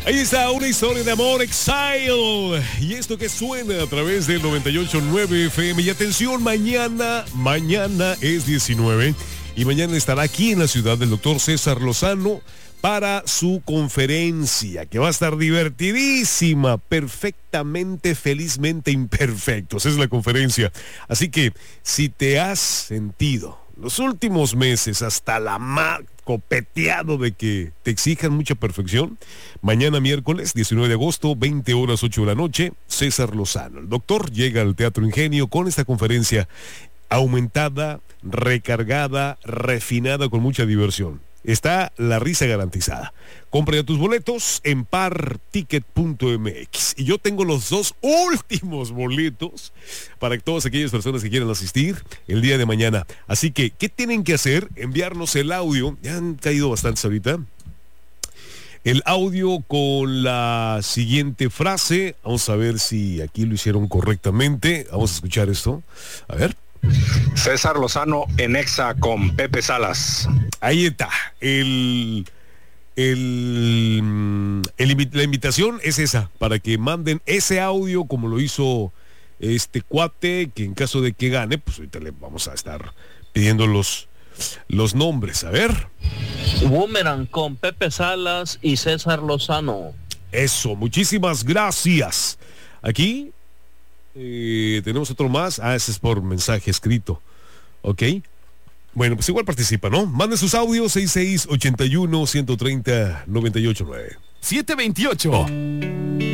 Ahí está una historia de amor, Exile. Y esto que suena a través del 98.9 FM. Y atención, mañana es 19. Y mañana estará aquí en la ciudad del doctor César Lozano para su conferencia, que va a estar divertidísima, perfectamente, felizmente imperfectos. Es la conferencia. Así que si te has sentido los últimos meses hasta la copeteado de que te exijan mucha perfección, mañana miércoles 19 de agosto, 20 horas 8 de la noche, César Lozano, el doctor, llega al Teatro Ingenio con esta conferencia aumentada, recargada, refinada, con mucha diversión. Está la risa garantizada. Compra ya tus boletos en particket.mx. Y yo tengo los 2 últimos boletos para todas aquellas personas que quieran asistir el día de mañana. Así que, ¿qué tienen que hacer? Enviarnos el audio. Ya han caído bastantes ahorita. El audio con la siguiente frase. Vamos a ver si aquí lo hicieron correctamente. Vamos a escuchar esto. A ver. César Lozano en Exa con Pepe Salas. Ahí está. La invitación es esa, para que manden ese audio como lo hizo este cuate, que en caso de que gane, pues ahorita le vamos a estar pidiendo los nombres. A ver. Boomerang con Pepe Salas y César Lozano. Eso, muchísimas gracias. Aquí tenemos otro más. Ese es por mensaje escrito. Ok. Bueno, pues igual participa, ¿no? Manden sus audios 6681-130-989. 728.